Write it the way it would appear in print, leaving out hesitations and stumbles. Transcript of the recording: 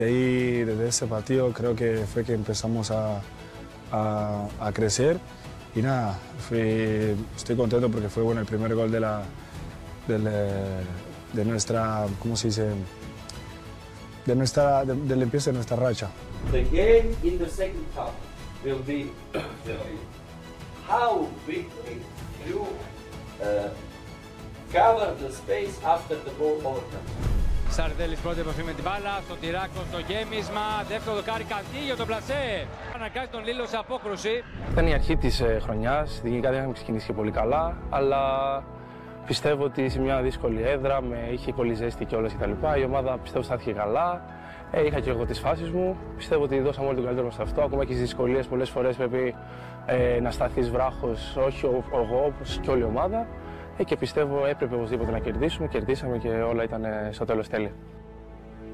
Y ahí desde ese partido creo que fue que empezamos a crecer y nada, estoy contento porque fue bueno el primer gol de nuestra, ¿cómo se dice? Del empiezo de nuestra racha. The game in the second half will be how quickly you cover the space after the ball overcomes. Σαρδέλης πρώτη επαφή με την μπάλα, στον Τυράκο στο γέμισμα, δεύτερο δοκάρι Καντήλιο, το πλασέ. Αναγκάζει τον Λίλο σε απόκρουση. Ήταν η αρχή της χρονιάς, διοικητικά δεν είχαμε ξεκινήσει και πολύ καλά, αλλά πιστεύω ότι σε μια δύσκολη έδρα, είχε κολληζέστη και όλες κτλ. Η ομάδα πιστεύω στάθηκε καλά, είχα και εγώ τις φάσεις μου, πιστεύω ότι δώσαμε όλοι τον καλύτερο μας σε αυτό, ακόμα και στις δυσκολίες πολλές φορές πρέπει να σταθείς βράχος, όχι εγώ όπως και όλη η ομάδα. Και πιστεύω έπρεπε οπωσδήποτε να κερδίσουμε, κερδίσαμε και όλα ήταν στο τέλος τέλεια.